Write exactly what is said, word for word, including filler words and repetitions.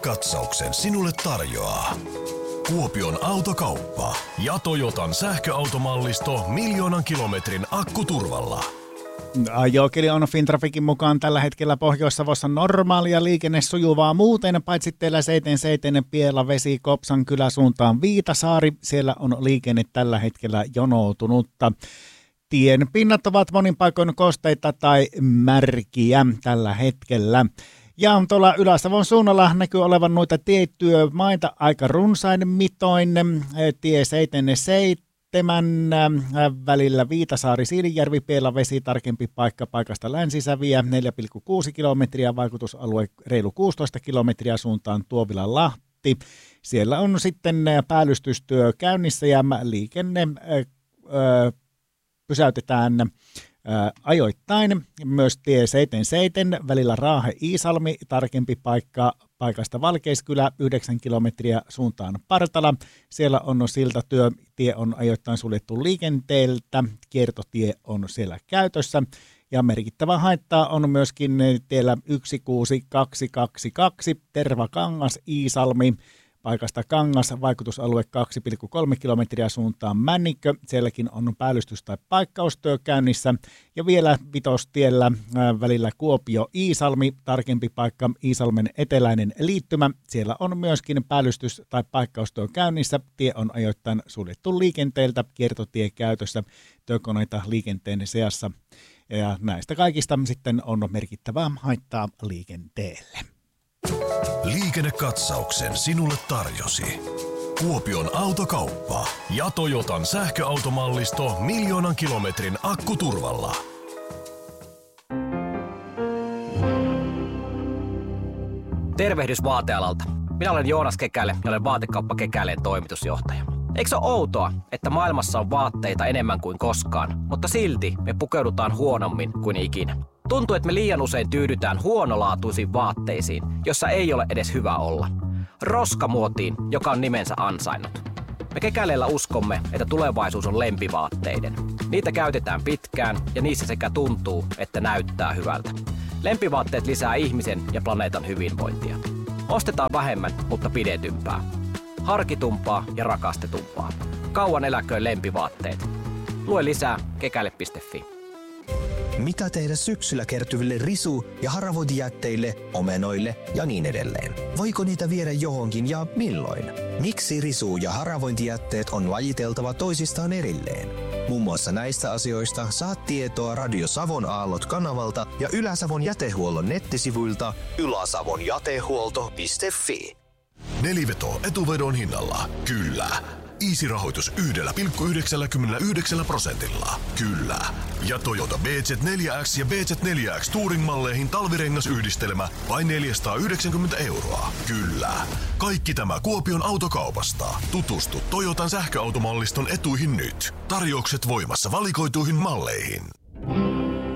Liikennekatsauksen sinulle tarjoaa Kuopion Autokauppa ja Toyotan sähköautomallisto miljoonan kilometrin akkuturvalla. Ajokeli on Fintraficin mukaan tällä hetkellä Pohjois-Savossa normaalia liikenne sujuvaa muuten, paitsi teillä seitsemänkymmentäseitsemän Pielavesi Kopsan kyläsuuntaan Viitasaari. Siellä on liikenne tällä hetkellä jonoutunutta. Tien pinnat ovat monin paikoin kosteita tai märkiä tällä hetkellä. Ja tuolla Ylä-Savon suunnalla näkyy olevan noita tietyömaita aika runsain mitoin. Tie seitsemänkymmentäseitsemän välillä Viitasaari-Siilinjärvi, Pielavesi, tarkempi paikka paikasta länsisäviä, neljä pilkku kuusi kilometriä, vaikutusalue reilu kuusitoista kilometriä suuntaan Tuovila-Lahti. Siellä on sitten päällystystyö käynnissä ja liikenne ö, pysäytetään Ää, ajoittain. Myös tie seitsemänkymmentäseitsemän välillä Raahe-Iisalmi, tarkempi paikka paikasta Valkeiskylä, yhdeksän kilometriä suuntaan Partala. Siellä on siltatyö, tie on ajoittain suljettu liikenteeltä, kiertotie on siellä käytössä. Ja merkittävä haittaa on myöskin tiellä yksi kuusi kaksi kaksi kaksi Tervakangas Iisalmi. Paikasta Kangas, vaikutusalue kaksi pilkku kolme kilometriä suuntaan Männikkö. Sielläkin on päällystys- tai paikkaustyö käynnissä. Ja vielä Vitostiellä välillä Kuopio-Iisalmi, tarkempi paikka Iisalmen eteläinen liittymä. Siellä on myöskin päällystys- tai paikkaustyö käynnissä. Tie on ajoittain suljettu liikenteeltä, kiertotie käytössä, työkoneita liikenteen seassa. Ja näistä kaikista sitten on merkittävää haittaa liikenteelle. Liikennekatsauksen sinulle tarjosi Kuopion Autokauppa ja Toyotan sähköautomallisto miljoonan kilometrin akkuturvalla. Tervehdys vaatealalta. Minä olen Joonas Kekäle ja olen Vaatekauppa Kekäleen toimitusjohtaja. Eikö se ole outoa, että maailmassa on vaatteita enemmän kuin koskaan, mutta silti me pukeudutaan huonommin kuin ikinä? Tuntuu, että me liian usein tyydytään huonolaatuisiin vaatteisiin, jossa ei ole edes hyvä olla. Roskamuotiin, joka on nimensä ansainnut. Me Kekäleellä uskomme, että tulevaisuus on lempivaatteiden. Niitä käytetään pitkään ja niissä sekä tuntuu, että näyttää hyvältä. Lempivaatteet lisää ihmisen ja planeetan hyvinvointia. Ostetaan vähemmän, mutta pidetympää. Harkitumpaa ja rakastetumpaa. Kauan eläköön lempivaatteet. Lue lisää kekäle piste fi. Mitä tehdä syksyllä kertyville risu- ja haravointijätteille, omenoille ja niin edelleen? Voiko niitä viedä johonkin ja milloin? Miksi risu- ja haravointijätteet on lajiteltava toisistaan erilleen? Muun muassa näistä asioista saat tietoa Radio Savon Aallot kanavalta ja Ylä-Savon jätehuollon nettisivuilta yläsavonjatehuolto piste fi. Neliveto etuvedon hinnalla. Kyllä. Easy-rahoitus yksi pilkku yhdeksänkymmentäyhdeksän prosentilla. Kyllä. Ja Toyota B Z neljä X ja B Z neljä X Touring-malleihin talvirengasyhdistelmä vain neljäsataayhdeksänkymmentä euroa. Kyllä. Kaikki tämä Kuopion Autokaupasta. Tutustu Toyotan sähköautomalliston etuihin nyt. Tarjoukset voimassa valikoituihin malleihin.